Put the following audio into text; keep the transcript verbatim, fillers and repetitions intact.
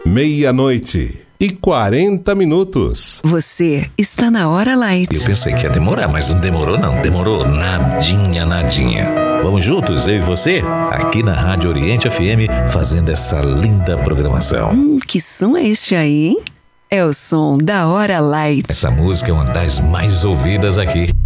Meia-noite e quarenta minutos. Você está na Hora Light. Eu pensei que ia demorar, mas não demorou não. Demorou nadinha, nadinha. Vamos juntos, eu e você, aqui na Rádio Oriente F M, fazendo essa linda programação. Hum, que som é este aí, hein? É o som da Hora Light. Essa música é uma das mais ouvidas aqui.